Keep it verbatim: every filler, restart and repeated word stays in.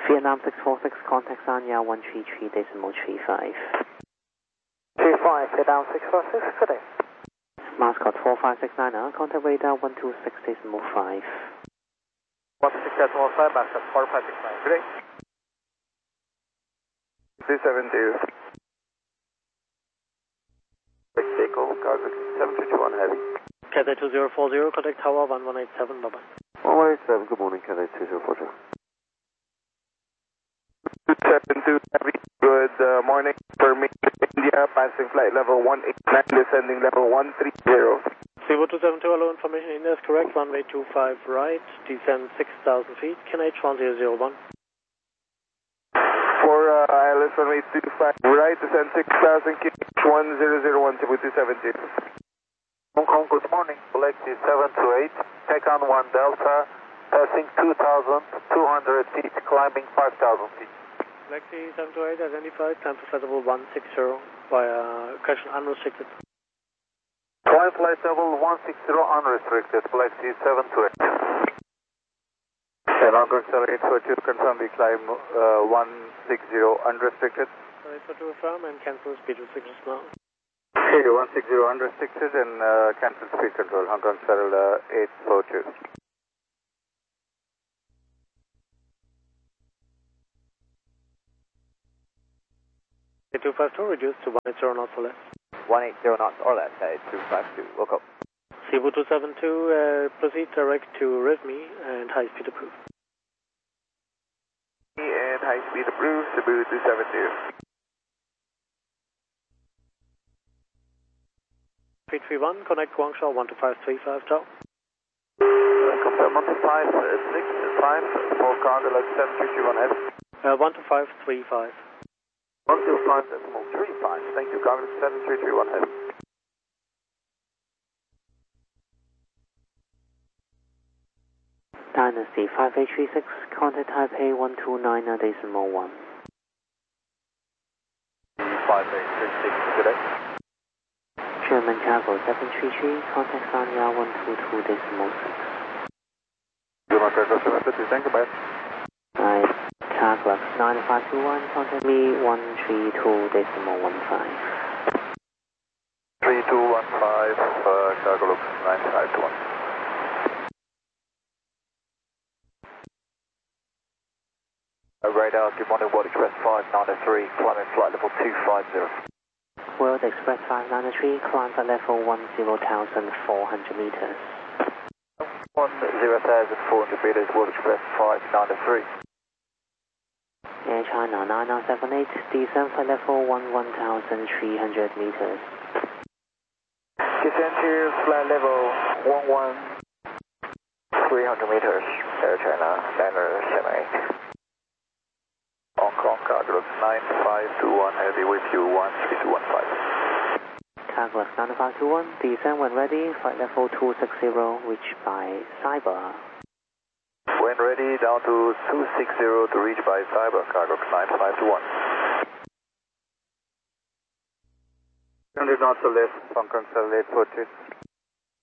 Vietnam six four six, contact Sanya one three three decimal three five. three five, Vietnam six four six, good day. Mascot four five six nine, contact radar one two six decimal five. one two six decimal five, Mascot four five six nine, good day. three seven zero. Echo, cargo seven three two one heavy. Cathay two zero four zero, contact tower one one eight seven, bye bye. one one eight seven, good morning, Cathay two zero four zero. two seven two heavy, good uh, morning, Permit India, passing flight level one eight nine, descending level one three zero. Zero two seven two, hello, information India is correct, runway two five right, descend six thousand feet, K N H one zero zero one. For uh, I L S runway two five right, descend six thousand, K N H one zero zero one, Cebu two seven zero. Hong Kong, good morning, Galaxy seven two eight, take on one Delta, passing two thousand two hundred feet, climbing five thousand feet. Galaxy seven two eight identified, time for flight level one six zero via correction unrestricted. Climb flight level one six zero unrestricted, Galaxy seven two eight. And Hong Kong seven eight four two, confirm we climb uh, one six zero unrestricted. Sorry for to affirm and cancel speed restrictions now. Okay, one six zero unrestricted and uh, cancel speed control, Hong Kong Cell uh, eight four two. two five two reduced to one eight zero knots or less. one eight zero knots or less, headed two five two, look up. Cebu two seven two, uh, proceed direct to Rivme and high speed approved. And high speed approved, Cebu two seven two. three three one, connect Guangzhou one two five three five, ciao. Confirm one two five six five, for cargo like seven three three one heavy. Uh, one two five three five. one two five decimal three five, thank you, cargo seven three three one heavy. Dynasty five eight three six, contact Taipei one two nine decimal one. five eight three six, good day. German cargo seven three three, contact Sanya one two two decimal six. German cargo seven three three, thank you, bye. Right, Carglux nine five two one, contact me one three two decimal one five. three two one five, uh, cargo looks nine five two one. Radar, good morning, World Express five nine three, climbing flight level two five zero. World Express five nine three, climb at level one zero thousand four hundred meters. one zero thousand four hundred meters, World Express five nine three. Air China nine nine seven eight, descend flight level one one thousand three hundred meters. Descend to flight level one one three hundred meters, Air China nine seven eight. Hong Kong, cargo nine five two one, heavy with you one three two one five. Carglux nine five two one, descend when ready, flight level two six zero, reached by Cyber. When ready, down to two six zero to reach by Cyber, cargo nine five two one. one hundred knots or less, Hong Kong Cell eight four two.